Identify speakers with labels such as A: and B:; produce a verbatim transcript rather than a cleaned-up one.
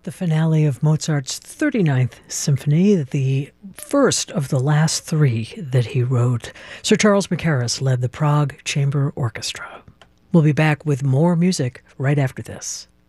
A: the finale of Mozart's thirty-ninth Symphony, the first of the last three that he wrote. Sir Charles Mackerras led the Prague Chamber Orchestra. We'll be back with more music right after this.